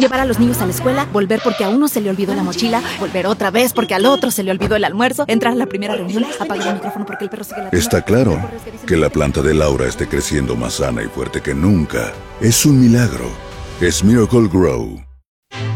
Llevar a los niños a la escuela, volver porque a uno se le olvidó la mochila, volver otra vez porque al otro se le olvidó el almuerzo, entrar a la primera reunión, apagar el micrófono porque el perro sigue ladrando. Está claro que la planta de Laura esté creciendo más sana y fuerte que nunca. Es un milagro. Es Miracle Grow.